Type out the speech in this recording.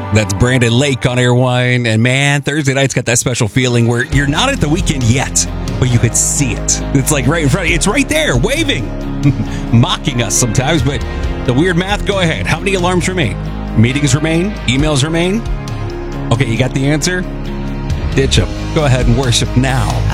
That's Brandon Lake on Airwine. And man, Thursday night's got that special feeling where you're not at the weekend yet, but you could see it. It's like right in front of you. It's right there, waving, mocking us sometimes. But the weird math, go ahead. How many alarms remain? Meetings remain? Emails remain? Okay, you got the answer? Ditch them. Go ahead and worship now.